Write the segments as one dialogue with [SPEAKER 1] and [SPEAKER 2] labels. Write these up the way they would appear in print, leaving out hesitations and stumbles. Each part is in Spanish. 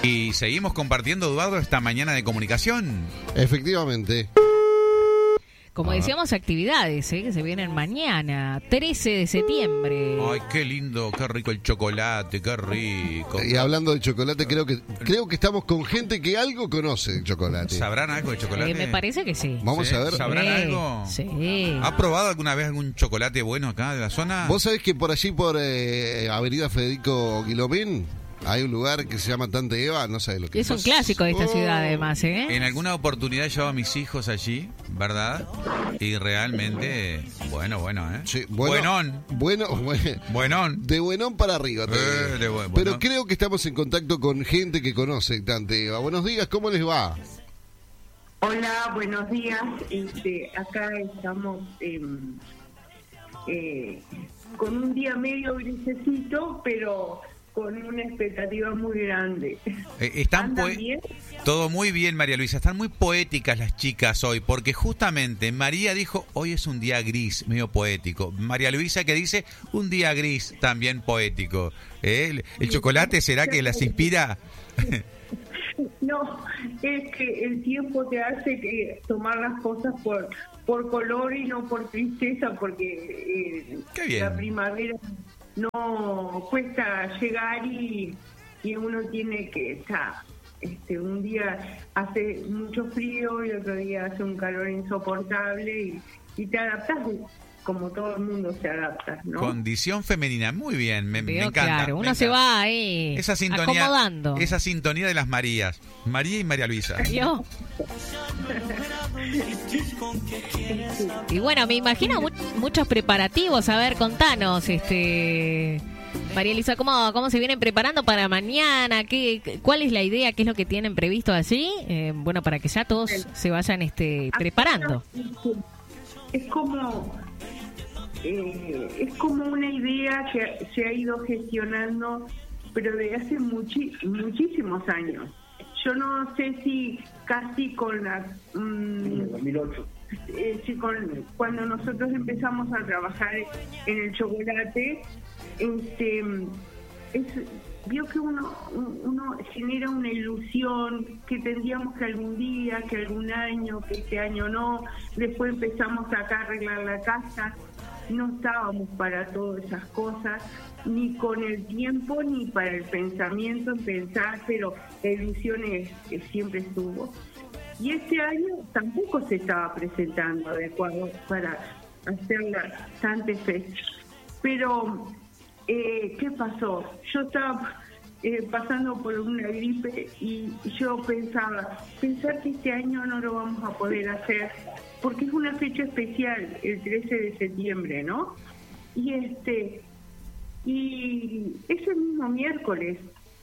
[SPEAKER 1] Y seguimos compartiendo, Eduardo, esta mañana de comunicación.
[SPEAKER 2] Efectivamente.
[SPEAKER 3] Como decíamos, actividades que se vienen mañana, 13 de septiembre.
[SPEAKER 1] Ay, qué lindo, qué rico el chocolate, qué rico.
[SPEAKER 2] Y hablando de chocolate, creo que estamos con gente que algo conoce de chocolate.
[SPEAKER 1] ¿Sabrán algo de chocolate?
[SPEAKER 3] Me parece que sí.
[SPEAKER 2] Vamos a ver.
[SPEAKER 1] ¿Sabrán algo?
[SPEAKER 3] Sí.
[SPEAKER 1] ¿Ha probado alguna vez algún chocolate bueno acá de la zona?
[SPEAKER 2] ¿Vos sabés que por allí, por Avenida Federico Guilomín, hay un lugar que se llama Tante Eva? No sabés lo que es.
[SPEAKER 3] Es un clásico de esta ciudad, además, ¿eh?
[SPEAKER 1] En alguna oportunidad llevo a mis hijos allí, ¿verdad? Y realmente, bueno, ¿eh?
[SPEAKER 2] Sí,
[SPEAKER 1] Buenón. Buenón.
[SPEAKER 2] De buenón para arriba. Pero creo que estamos en contacto con gente que conoce Tante Eva. Buenos días, ¿cómo les va?
[SPEAKER 4] Hola, buenos días. Acá estamos con un día medio grisecito, pero con una expectativa muy grande.
[SPEAKER 1] ¿Están bien? Todo muy bien, María Luisa. Están muy poéticas las chicas hoy, porque justamente María dijo, hoy es un día gris, medio poético. María Luisa que dice, un día gris, también poético. ¿El chocolate será que las inspira?
[SPEAKER 4] No, es que el tiempo te hace que tomar las cosas por color y no por tristeza, porque la primavera no cuesta llegar y uno tiene que estar. Un día hace mucho frío y otro día hace un calor insoportable y te adaptas como todo el mundo se adapta, ¿no?
[SPEAKER 1] Condición femenina, muy bien, me encanta.
[SPEAKER 3] Claro, uno se va ahí acomodando.
[SPEAKER 1] Esa sintonía de las Marías, María y María Luisa.
[SPEAKER 3] Yo. Y bueno, me imagino muchos preparativos. A ver, contanos, María Luisa, ¿cómo se vienen preparando para mañana? ¿Cuál es la idea? ¿Qué es lo que tienen previsto allí? Bueno, para que ya todos se vayan preparando.
[SPEAKER 4] Es como una idea que se ha ido gestionando, pero de hace muchísimos años. Yo no sé si casi con la 2008. Cuando nosotros empezamos a trabajar en el chocolate, vio que uno genera una ilusión que tendríamos que algún día, que algún año, que este año no. Después empezamos acá a arreglar la casa. No estábamos para todas esas cosas, ni con el tiempo, ni para el pensamiento en pensar, pero la ilusión siempre estuvo. Y este año tampoco se estaba presentando adecuado para hacer la Tante Fest. Pero, ¿qué pasó? Yo estaba pasando por una gripe y yo pensar que este año no lo vamos a poder hacer, porque es una fecha especial, el 13 de septiembre, ¿no? Y ese mismo miércoles,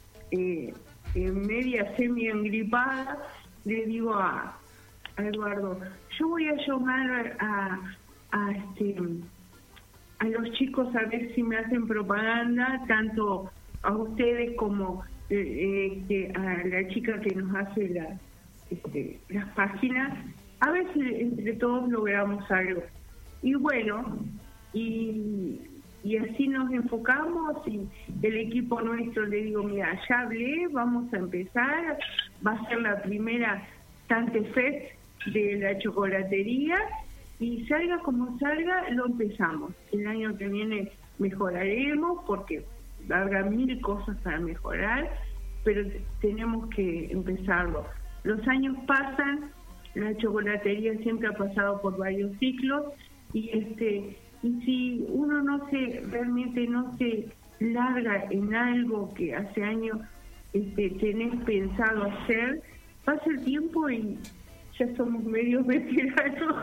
[SPEAKER 4] media semi-engripada, le digo a Eduardo, yo voy a llamar a los chicos a ver si me hacen propaganda, tanto a ustedes como a la chica que nos hace las páginas, a ver si entre todos logramos algo. Y bueno, y así nos enfocamos, y el equipo nuestro le digo, mira, ya hablé, vamos a empezar, va a ser la primera Tante Fest de la chocolatería, y salga como salga, lo empezamos. El año que viene mejoraremos, porque habrá 1000 cosas para mejorar, pero tenemos que empezarlo. Los años pasan, la chocolatería siempre ha pasado por varios ciclos, y si uno realmente no se larga en algo que hace años tenés pensado hacer, pasa el tiempo y ya somos medios veteranos.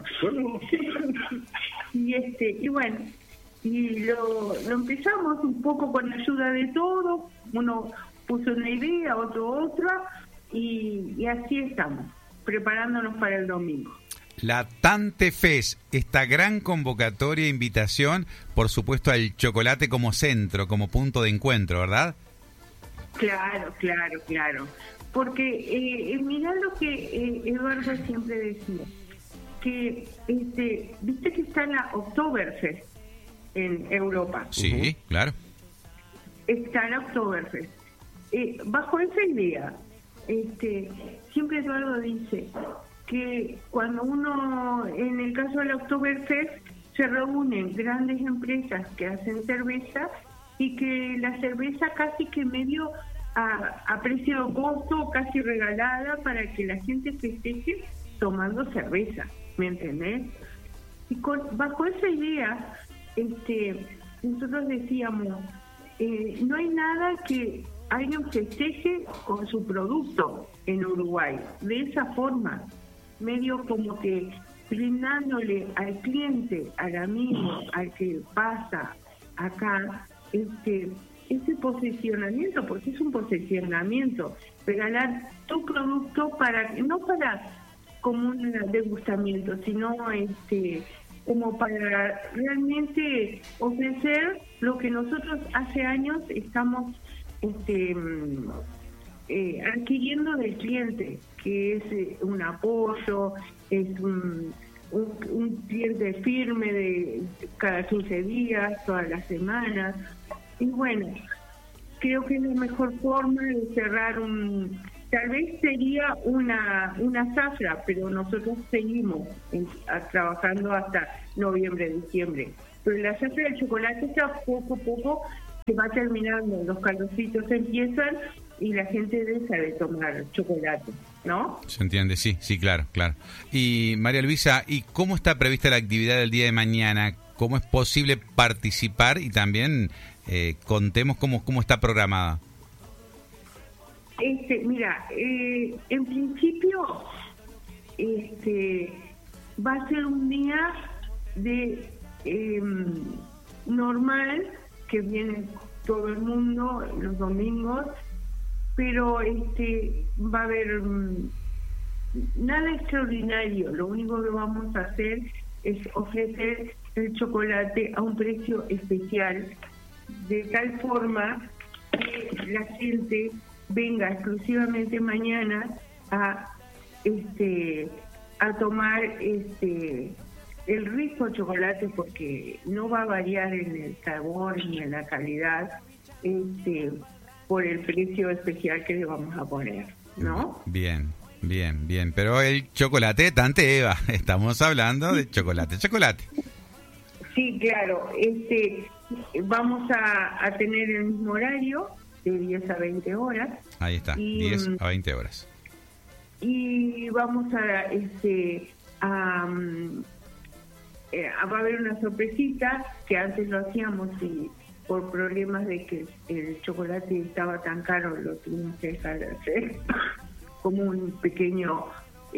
[SPEAKER 4] Y bueno, y lo empezamos un poco con ayuda de todos, uno puso una idea, otro otra, y así estamos, preparándonos para el domingo.
[SPEAKER 1] La Tante Fest, esta gran convocatoria e invitación, por supuesto, al chocolate como centro, como punto de encuentro, ¿verdad?
[SPEAKER 4] Claro. Porque mirá lo que Eduardo siempre decía, que viste que está la Oktoberfest en Europa.
[SPEAKER 1] Sí, claro.
[SPEAKER 4] Está la Oktoberfest. Bajo esa idea, siempre Eduardo dice que cuando uno, en el caso del Oktoberfest, se reúnen grandes empresas que hacen cerveza y que la cerveza casi que medio a precio de costo, casi regalada, para que la gente festeje tomando cerveza, ¿me entendés? Y bajo esa idea, nosotros decíamos, no hay nada que alguien festeje con su producto en Uruguay, de esa forma, medio como que brindándole al cliente, al amigo, al que pasa acá, ese posicionamiento, porque es un posicionamiento, regalar tu producto no para como un degustamiento, sino como para realmente ofrecer lo que nosotros hace años estamos adquiriendo del cliente, que es un apoyo, es un cliente firme de cada 15 días, todas las semanas. Y bueno, creo que es la mejor forma de cerrar tal vez sería una zafra, pero nosotros seguimos trabajando hasta noviembre, diciembre. Pero la zafra del chocolate está poco a poco, se va terminando, los calorcitos empiezan y la gente deja de tomar chocolate, ¿no?
[SPEAKER 1] Se entiende, sí, claro. Y María Luisa, ¿y cómo está prevista la actividad del día de mañana? ¿Cómo es posible participar? Y también contemos cómo está programada.
[SPEAKER 4] Mira, en principio va a ser un día de normal, que viene todo el mundo los domingos, pero va a haber nada extraordinario. Lo único que vamos a hacer es ofrecer el chocolate a un precio especial, de tal forma que la gente venga exclusivamente mañana a tomar el rico chocolate, porque no va a variar en el sabor ni en la calidad por el precio especial que le vamos a poner, ¿no? Bien.
[SPEAKER 1] Pero el chocolate, Tante Eva, estamos hablando de chocolate.
[SPEAKER 4] Sí, claro. Vamos a tener el mismo horario, de 10 a 20 horas.
[SPEAKER 1] Ahí está, 10 a 20 horas.
[SPEAKER 4] Y vamos va a haber una sorpresita que antes lo hacíamos y por problemas de que el chocolate estaba tan caro lo tuvimos que dejar de hacer, como un pequeño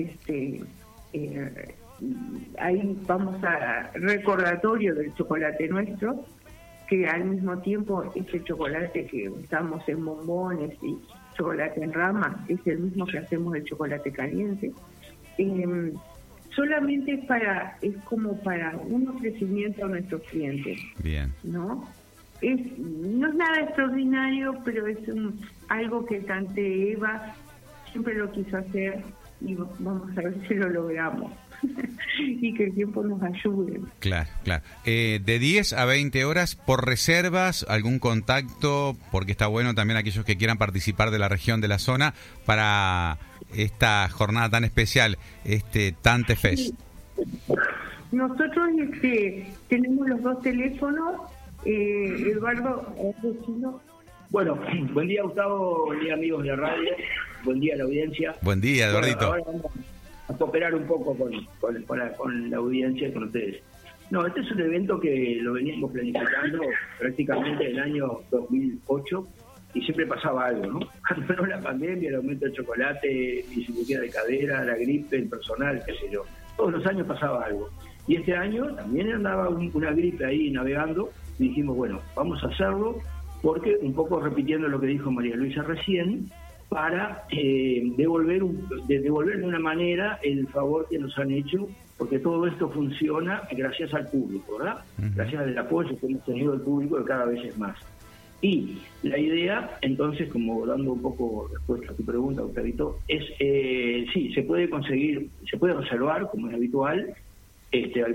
[SPEAKER 4] ahí vamos a recordatorio del chocolate nuestro, que al mismo tiempo ese chocolate que usamos en bombones y chocolate en rama es el mismo que hacemos el chocolate caliente. Solamente es como para un ofrecimiento a nuestros clientes.
[SPEAKER 1] Bien.
[SPEAKER 4] No es nada extraordinario, pero es algo que Tante Eva siempre lo quiso hacer y vamos a ver si lo logramos. Y que el tiempo nos ayude.
[SPEAKER 1] Claro. De 10 a 20 horas, por reservas, algún contacto, porque está bueno también aquellos que quieran participar de la región, de la zona, para esta jornada tan especial, Tante Fest.
[SPEAKER 4] Nosotros tenemos los dos teléfonos. Eduardo,
[SPEAKER 5] Bueno, buen día, Gustavo, buen día, amigos de la radio, buen día a la audiencia.
[SPEAKER 1] Buen día, Eduardito.
[SPEAKER 5] Ahora vamos a cooperar un poco con la audiencia y con ustedes. No, este es un evento que lo veníamos planificando prácticamente en el año 2008 y siempre pasaba algo, ¿no? Cuando no la pandemia, el aumento del chocolate, mi cirugía de cadera, la gripe, el personal, qué sé yo. Todos los años pasaba algo. Y este año también andaba una gripe ahí navegando y dijimos, bueno, vamos a hacerlo porque, un poco repitiendo lo que dijo María Luisa recién, para devolver de una manera el favor que nos han hecho, porque todo esto funciona gracias al público, ¿verdad? Uh-huh. Gracias al apoyo que hemos tenido del público, que cada vez es más. Y la idea, entonces, como dando un poco respuesta a tu pregunta, Octavito, es, sí, se puede conseguir, se puede reservar, como es habitual, al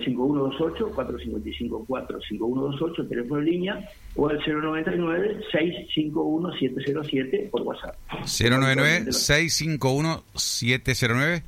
[SPEAKER 5] 5128-455-45128, teléfono en línea, o al 099-651-707 por WhatsApp.
[SPEAKER 1] 099-651-709.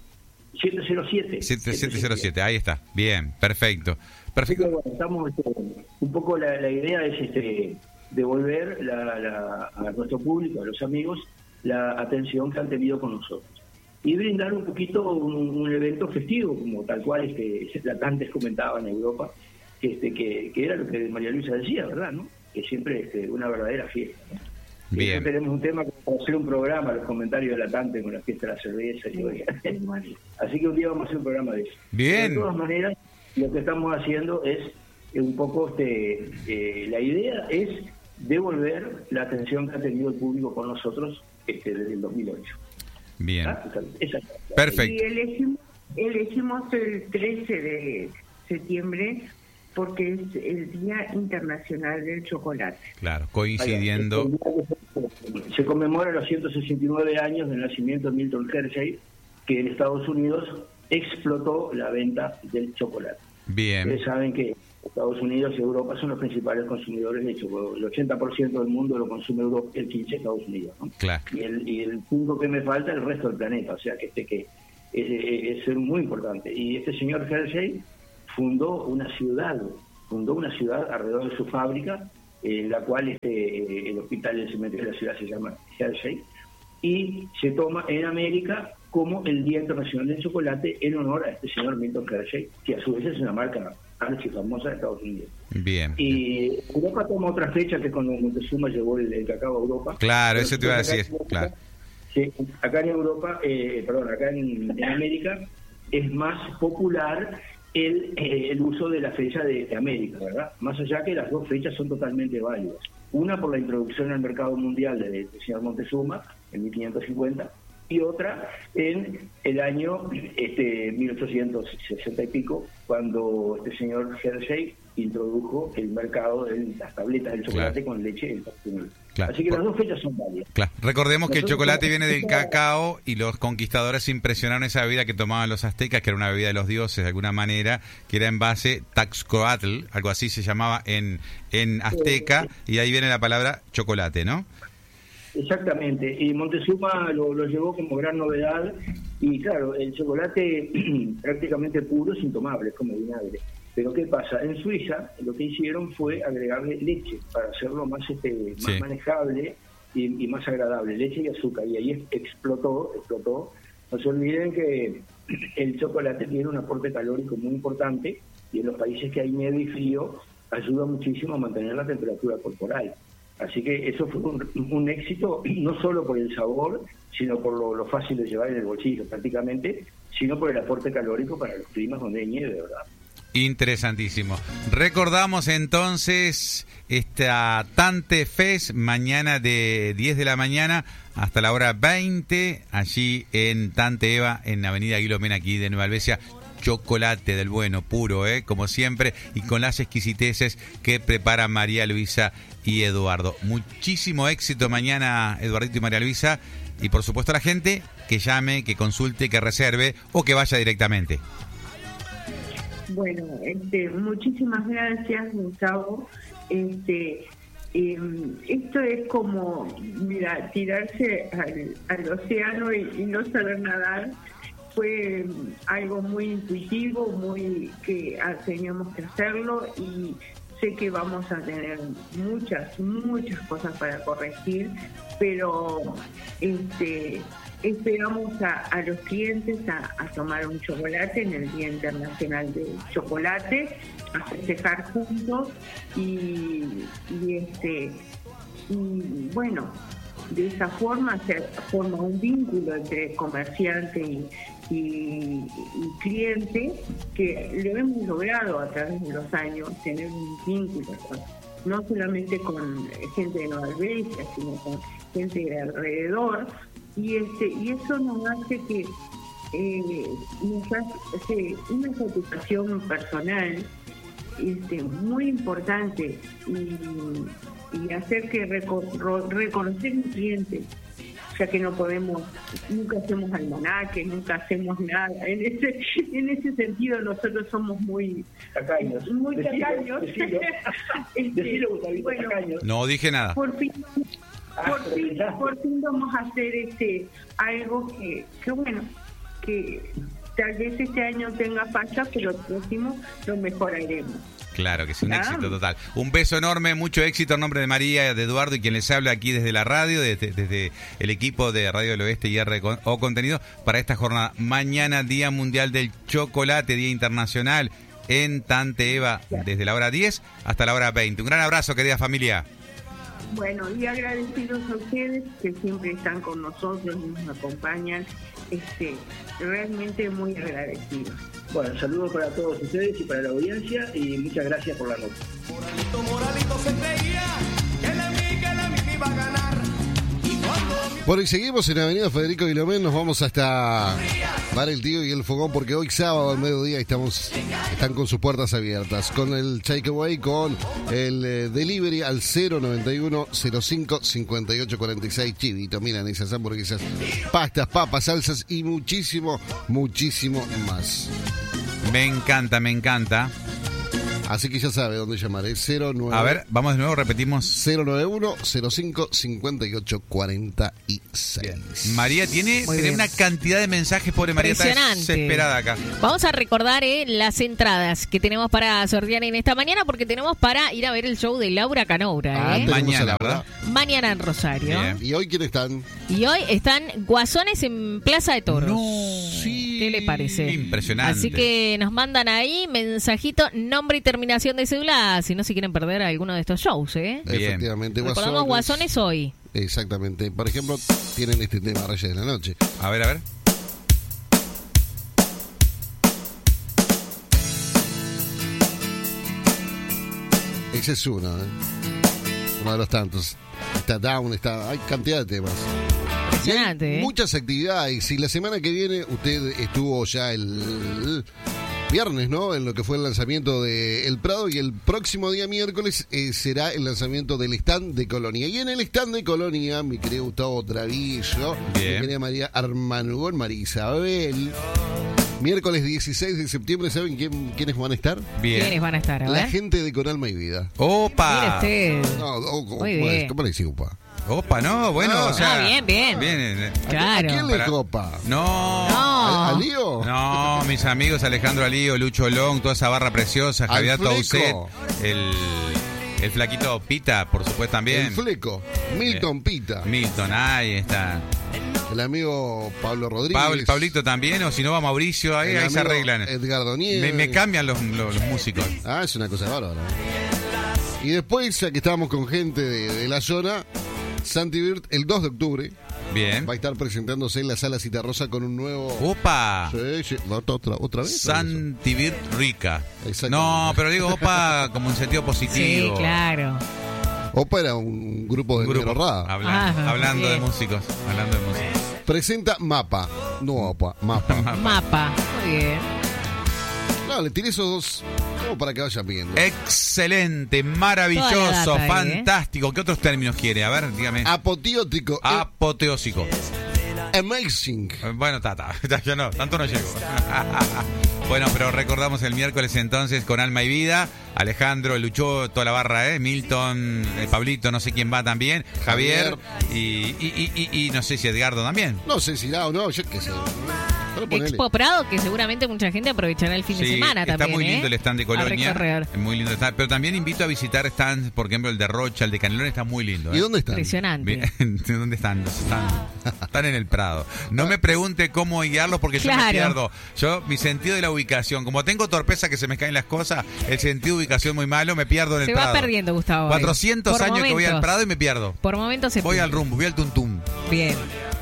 [SPEAKER 1] 707, ahí está. Bien, perfecto.
[SPEAKER 5] Así que, bueno, estamos, un poco la idea es devolver a nuestro público, a los amigos, la atención que han tenido con nosotros. Y brindar un poquito un evento festivo, como tal cual antes comentaba en Europa, que era lo que María Luisa decía, ¿verdad? ¿No? Que siempre es una verdadera fiesta, ¿no? Bien. Tenemos un tema como hacer un programa, los comentarios de Latante con la fiesta de la cerveza. Así que un día vamos a hacer un programa de eso.
[SPEAKER 1] Bien.
[SPEAKER 5] De todas maneras, lo que estamos haciendo es un poco, la idea es devolver la atención que ha tenido el público con nosotros desde el 2008.
[SPEAKER 1] Bien. Perfecto.
[SPEAKER 4] Y elegimos el 13 de septiembre porque es el Día Internacional del Chocolate.
[SPEAKER 1] Claro, coincidiendo.
[SPEAKER 5] Se conmemora los 169 años del nacimiento de Milton Hershey, que en Estados Unidos explotó la venta del chocolate.
[SPEAKER 1] Bien.
[SPEAKER 5] Ustedes saben que Estados Unidos y Europa son los principales consumidores de chocolate. El 80% del mundo lo consume Europa, el 15% Estados Unidos, ¿no?
[SPEAKER 1] Claro.
[SPEAKER 5] Y el punto que me falta es el resto del planeta, o sea que es muy importante. Y este señor Hershey fundó una ciudad alrededor de su fábrica, en la cual el hospital del cementerio de la ciudad se llama Hershey, y se toma en América como el Día Internacional del Chocolate en honor a este señor Milton Hershey, que a su vez es una marca archifamosa de Estados Unidos.
[SPEAKER 1] Bien.
[SPEAKER 5] Y Europa toma otra fecha, que es cuando Montezuma llevó el cacao a Europa.
[SPEAKER 1] Claro, eso te iba a decir, claro.
[SPEAKER 5] Sí, acá en Europa, acá en América es más popular el uso de la fecha de América, ¿verdad? Más allá que las dos fechas son totalmente válidas. Una por la introducción al mercado mundial del señor Montezuma en 1550, y otra en el año 1860 y pico, cuando este señor Hershey introdujo el mercado de las tabletas del chocolate, claro, con leche en Estados Unidos. Claro. Así que las dos fechas son válidas.
[SPEAKER 1] Claro. Recordemos que el chocolate viene del cacao, y los conquistadores impresionaron esa bebida que tomaban los aztecas, que era una bebida de los dioses de alguna manera, que era en base Taxcoatl, algo así se llamaba en azteca, y ahí viene la palabra chocolate, ¿no?
[SPEAKER 5] Exactamente, y Montezuma lo llevó como gran novedad, y claro, el chocolate prácticamente puro es intomable, es como vinagre. Pero ¿qué pasa? En Suiza lo que hicieron fue agregarle leche para hacerlo más más manejable y más agradable, leche y azúcar, y ahí explotó. No se olviden que el chocolate tiene un aporte calórico muy importante, y en los países que hay nieve y frío ayuda muchísimo a mantener la temperatura corporal. Así que eso fue un éxito, no solo por el sabor, sino por lo fácil de llevar en el bolsillo prácticamente, sino por el aporte calórico para los climas donde hay nieve, ¿verdad?
[SPEAKER 1] Interesantísimo. Recordamos entonces esta Tante Fest, mañana de 10 de la mañana hasta la hora 20, allí en Tante Eva, en Avenida Guilomena, aquí de Nueva Alvesia. Chocolate del bueno, puro, como siempre, y con las exquisiteces que prepara María Luisa y Eduardo. Muchísimo éxito mañana, Eduardito y María Luisa, y por supuesto a la gente que llame, que consulte, que reserve o que vaya directamente.
[SPEAKER 4] Bueno, muchísimas gracias, Gustavo. Esto es como, mira, tirarse al océano y no saber nadar. Fue algo muy intuitivo, que teníamos que hacerlo, y sé que vamos a tener muchas cosas para corregir, pero esperamos a los clientes a tomar un chocolate en el Día Internacional del Chocolate, a festejar juntos, y bueno, de esa forma se forma un vínculo entre comerciante y cliente, que lo hemos logrado a través de los años, tener un vínculo no solamente con gente de Nueva Alvesia, sino con gente de alrededor, y eso nos hace que nos hace una satisfacción personal muy importante, y hacer que reconocer un cliente ya que no podemos, nunca hacemos almanaques, nunca hacemos nada. En ese sentido nosotros somos muy tacaños.
[SPEAKER 5] Bueno,
[SPEAKER 1] no dije nada.
[SPEAKER 4] Por fin vamos a hacer algo que bueno, que tal vez este año tenga falla, pero el próximo lo mejoraremos.
[SPEAKER 1] Claro que es un éxito total. Un beso enorme, mucho éxito en nombre de María, de Eduardo y quien les habla aquí desde la radio, desde el equipo de Radio del Oeste y RO Contenido para esta jornada. Mañana, Día Mundial del Chocolate, Día Internacional en Tante Eva, desde la hora 10 hasta la hora 20. Un gran abrazo, querida familia.
[SPEAKER 4] Bueno, y agradecidos a ustedes que siempre están con nosotros y nos acompañan. Realmente muy agradecidos.
[SPEAKER 5] Bueno, saludos para todos ustedes y para la audiencia y muchas gracias por la nota.
[SPEAKER 6] Moralito se creía que la Mimi iba a ganar.
[SPEAKER 2] Bueno, y seguimos en Avenida Federico Guilomén, nos vamos hasta Bar El Tío y El Fogón, porque hoy sábado al mediodía están con sus puertas abiertas, con el takeaway, con el delivery al 091-05-5846, chivito, milanesas, hamburguesas, pastas, papas, salsas y muchísimo, muchísimo más.
[SPEAKER 1] Me encanta, me encanta.
[SPEAKER 2] Así que ya sabe dónde llamar, es 09...
[SPEAKER 1] A ver, vamos de nuevo, repetimos.
[SPEAKER 2] 091-05-5846.
[SPEAKER 1] María tiene una cantidad de mensajes, pobre María, está desesperada acá.
[SPEAKER 3] Vamos a recordar las entradas que tenemos para sortear en esta mañana, porque tenemos para ir a ver el show de Laura Canoura.
[SPEAKER 1] Mañana, ¿verdad?
[SPEAKER 3] Mañana en Rosario.
[SPEAKER 2] Bien. ¿Y hoy quién están?
[SPEAKER 3] Y hoy están Guasones en Plaza de Toros.
[SPEAKER 1] No.
[SPEAKER 3] Sí. ¿Qué le parece?
[SPEAKER 1] Impresionante.
[SPEAKER 3] Así que nos mandan ahí mensajito, nombre y terminación de cédula, si no se quieren perder alguno de estos shows,
[SPEAKER 1] Bien.
[SPEAKER 2] Efectivamente.
[SPEAKER 3] Recordamos Guasones hoy.
[SPEAKER 2] Exactamente. Por ejemplo, tienen este tema Reyes de la Noche.
[SPEAKER 1] A ver.
[SPEAKER 2] Ese es uno de los tantos. Está Down, hay cantidad de temas.
[SPEAKER 3] Impresionante,
[SPEAKER 2] muchas actividades. Y la semana que viene usted estuvo ya el viernes, ¿no? En lo que fue el lanzamiento de El Prado, y el próximo día miércoles será el lanzamiento del stand de Colonia. Y en el stand de Colonia, mi querido Gustavo Travillo, mi querida María Armanugón, María Isabel. Miércoles 16 de septiembre, ¿saben quiénes van a estar?
[SPEAKER 1] Bien.
[SPEAKER 3] ¿Quiénes van a estar?
[SPEAKER 2] La gente de Con Alma y Vida.
[SPEAKER 1] ¡Opa!
[SPEAKER 3] Mire usted.
[SPEAKER 2] No,
[SPEAKER 3] Muy bien.
[SPEAKER 2] ¿Cómo le dice, opa?
[SPEAKER 1] Opa, no, bueno, o sea...
[SPEAKER 3] bien. Claro.
[SPEAKER 2] ¿A quién le copa?
[SPEAKER 1] No.
[SPEAKER 2] ¿A Lío?
[SPEAKER 1] No, mis amigos Alejandro Alío, Lucho Long, toda esa barra preciosa, Javier Tauset, el flaquito Pita, por supuesto, también.
[SPEAKER 2] El fleco, Milton Pita.
[SPEAKER 1] Milton, ahí está.
[SPEAKER 2] El amigo Pablo Rodríguez.
[SPEAKER 1] Pablito también, o si no va Mauricio, ahí se arreglan.
[SPEAKER 2] Edgardo Nieves.
[SPEAKER 1] Me cambian los músicos.
[SPEAKER 2] Ah, es una cosa bárbara. Y después, ya que estábamos con gente de la zona, Santi Birt, el 2 de octubre.
[SPEAKER 1] Bien.
[SPEAKER 2] Va a estar presentándose en la Sala Citarrosa con un nuevo...
[SPEAKER 1] ¡Opa!
[SPEAKER 2] Sí, otra vez.
[SPEAKER 1] Santi Birt Rica. No, pero digo opa como en sentido positivo.
[SPEAKER 3] Sí, claro.
[SPEAKER 2] Opa era un grupo de Rada.
[SPEAKER 1] Hablando de músicos.
[SPEAKER 2] Presenta Mapa. No Opa, Mapa.
[SPEAKER 3] Mapa. Muy bien.
[SPEAKER 2] No, le tiré esos dos como para que vayan viendo.
[SPEAKER 1] Excelente, maravilloso, fantástico. ¿Qué otros términos quiere? A ver, dígame.
[SPEAKER 2] Apoteótico.
[SPEAKER 1] Apoteósico.
[SPEAKER 2] Amazing.
[SPEAKER 1] Bueno, yo no, tanto no llego. Bueno, pero recordamos el miércoles entonces con Alma y Vida, Alejandro, Lucho, toda la barra, Milton, Pablito, no sé quién va también, Javier y no sé si Edgardo también.
[SPEAKER 2] No sé si da o no, yo qué sé.
[SPEAKER 3] Expo Prado, que seguramente mucha gente aprovechará el fin de semana
[SPEAKER 1] está
[SPEAKER 3] también.
[SPEAKER 1] Está muy lindo el stand de Colonia. Muy lindo stand. Pero también invito a visitar stands, por ejemplo, el de Rocha, el de Canelón está muy lindo.
[SPEAKER 2] ¿Y dónde están?
[SPEAKER 3] Impresionante.
[SPEAKER 1] ¿Dónde están? Están en el Prado. No me pregunte cómo guiarlos porque yo me pierdo. Mi sentido de la ubicación, como tengo torpeza que se me caen las cosas, el sentido de ubicación muy malo, me pierdo en el Prado.
[SPEAKER 3] Se va perdiendo, Gustavo.
[SPEAKER 1] 400 años que voy al Prado y me pierdo.
[SPEAKER 3] Por momentos
[SPEAKER 1] voy al rumbo, voy al tuntum.
[SPEAKER 3] Bien.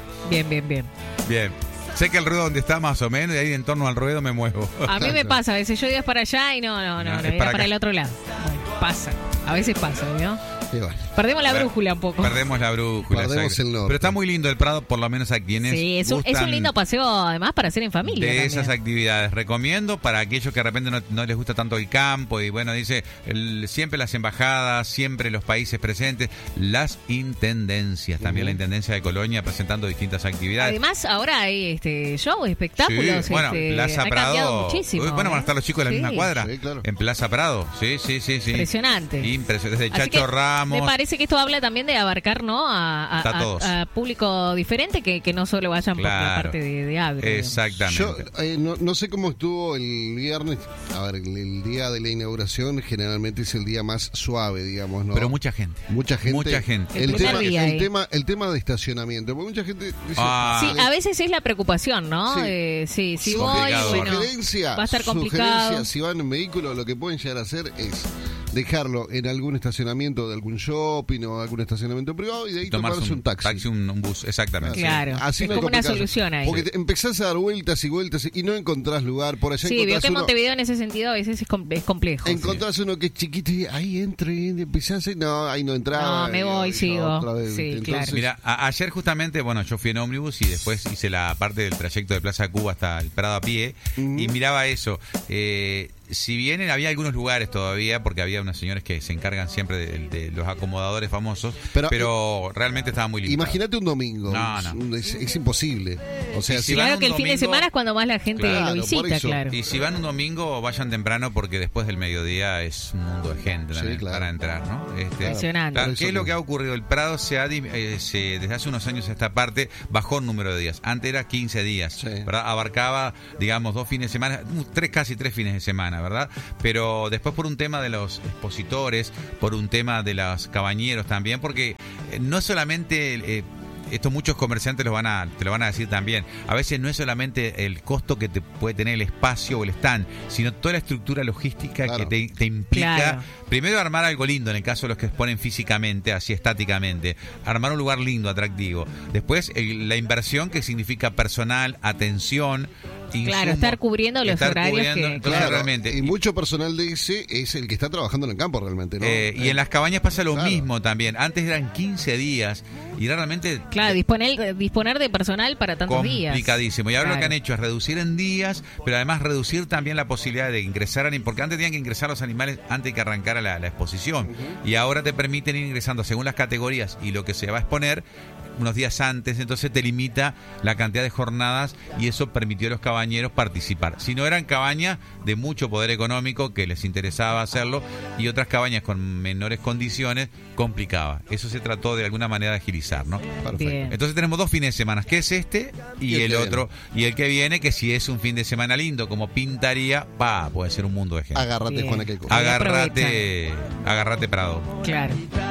[SPEAKER 1] Sé que el ruedo donde está más o menos y ahí en torno al ruedo me muevo.
[SPEAKER 3] A mí me pasa, a veces yo digo para allá y no, es para el otro lado. Bueno, pasa, a veces pasa, ¿no?
[SPEAKER 2] Y bueno.
[SPEAKER 3] Perdemos la brújula un poco.
[SPEAKER 1] Perdemos la brújula.
[SPEAKER 2] Perdemos el norte.
[SPEAKER 1] Pero está muy lindo el Prado, por lo menos a quienes
[SPEAKER 3] Sí, es un lindo paseo además para hacer en familia.
[SPEAKER 1] de
[SPEAKER 3] también.
[SPEAKER 1] esas actividades. Recomiendo para aquellos que de repente no les gusta tanto el campo y bueno, dice, siempre las embajadas, siempre los países presentes, las intendencias, también la Intendencia de Colonia presentando distintas actividades.
[SPEAKER 3] Además, ahora hay show, espectáculos.
[SPEAKER 1] Sí, bueno, Plaza
[SPEAKER 3] ha
[SPEAKER 1] Prado.
[SPEAKER 3] cambiado muchísimo.
[SPEAKER 1] Bueno, van a estar los chicos de la misma cuadra.
[SPEAKER 2] Sí, claro.
[SPEAKER 1] En Plaza Prado. Sí.
[SPEAKER 3] Impresionante.
[SPEAKER 1] Desde
[SPEAKER 3] Así
[SPEAKER 1] Chacho
[SPEAKER 3] que
[SPEAKER 1] Ramos.
[SPEAKER 3] me parece que esto habla también de abarcar, ¿no?
[SPEAKER 1] todos.
[SPEAKER 3] A público diferente que no solo vayan por la parte de agro.
[SPEAKER 1] Exactamente.
[SPEAKER 2] Yo no sé cómo estuvo el viernes. A ver, el día de la inauguración generalmente es el día más suave, digamos, ¿no?
[SPEAKER 1] Pero mucha gente.
[SPEAKER 2] Mucha gente.
[SPEAKER 3] El
[SPEAKER 2] tema de estacionamiento. Porque mucha gente dice,
[SPEAKER 3] sí, a veces es la preocupación, ¿no? Si voy, bueno, va a estar complicado.
[SPEAKER 2] Si van en vehículo, lo que pueden llegar a hacer es dejarlo en algún estacionamiento de algún shopping o algún estacionamiento privado y de ahí tomarse un taxi.
[SPEAKER 1] Un bus, exactamente.
[SPEAKER 3] Claro,
[SPEAKER 2] así
[SPEAKER 3] es
[SPEAKER 2] no
[SPEAKER 3] como una solución ahí.
[SPEAKER 2] Porque empezás a dar vueltas y vueltas y no encontrás lugar. Por allá
[SPEAKER 3] sí, veo que Montevideo en ese sentido a veces es complejo.
[SPEAKER 2] Encontrás uno que es chiquito y ahí entra y empezás no, ahí no entraba.
[SPEAKER 3] No, me voy, sigo. Sí, entonces, claro.
[SPEAKER 1] Mira, ayer justamente, bueno, yo fui en ómnibus y después hice la parte del trayecto de Plaza Cuba hasta el Prado a pie y miraba eso. Si bien había algunos lugares todavía, porque había unos señores que se encargan siempre de los acomodadores famosos, pero realmente estaba muy limpio.
[SPEAKER 2] Imagínate un domingo.
[SPEAKER 1] No.
[SPEAKER 2] Es imposible. O sea,
[SPEAKER 3] claro que el fin de semana es cuando más la gente lo visita, claro.
[SPEAKER 1] Y si van un domingo, vayan temprano porque después del mediodía es un mundo de gente también para entrar, ¿no?
[SPEAKER 3] Impresionante.
[SPEAKER 1] ¿Qué es lo que ha ocurrido? El Prado desde hace unos años a esta parte bajó el número de días. Antes era 15 días, ¿verdad? Abarcaba, digamos, 2 fines de semana, casi 3 fines de semana, ¿verdad? Pero después por un tema de los expositores, por un tema de los cabañeros también, porque no solamente esto muchos comerciantes te lo van a decir también. A veces no es solamente el costo que te puede tener el espacio o el stand, sino toda la estructura logística que te implica. Primero armar algo lindo, en el caso de los que exponen físicamente, así estáticamente. Armar un lugar lindo, atractivo. Después la inversión que significa personal, atención.
[SPEAKER 3] Claro, estar cubriendo los horarios que...
[SPEAKER 2] Realmente. Y mucho personal de ese es el que está trabajando en el campo realmente, ¿no?
[SPEAKER 1] Y en las cabañas pasa lo mismo también. Antes eran 15 días y realmente...
[SPEAKER 3] Claro, disponer de personal para tantos días.
[SPEAKER 1] Complicadísimo. Y ahora lo que han hecho es reducir en días, pero además reducir también la posibilidad de ingresar, porque antes tenían que ingresar los animales antes de que arrancara la exposición. Y ahora te permiten ir ingresando según las categorías y lo que se va a exponer unos días antes, entonces te limita la cantidad de jornadas y eso permitió a los cabañeros participar. Si no eran cabañas de mucho poder económico que les interesaba hacerlo y otras cabañas con menores condiciones, complicaba. Eso se trató de alguna manera de agilizar, ¿no?
[SPEAKER 2] Perfecto.
[SPEAKER 1] Entonces tenemos 2 fines de semana, que es este y el otro. Y el que viene, que si es un fin de semana lindo, como pintaría, puede ser un mundo de gente.
[SPEAKER 2] Agárrate, Juana, que
[SPEAKER 1] Agárrate Prado.
[SPEAKER 3] Claro.